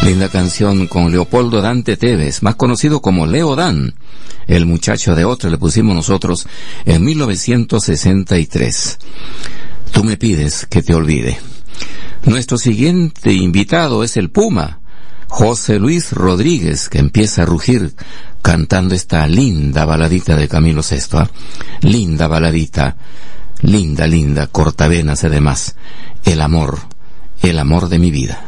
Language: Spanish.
Linda canción con Leopoldo Dante Tevez, más conocido como Leo Dan, el muchacho de otra, le pusimos nosotros en 1963. Tú me pides que te olvide. Nuestro siguiente invitado es el Puma, José Luis Rodríguez, que empieza a rugir cantando esta linda baladita de Camilo VI. Linda baladita, linda, cortavenas además. El amor de mi vida.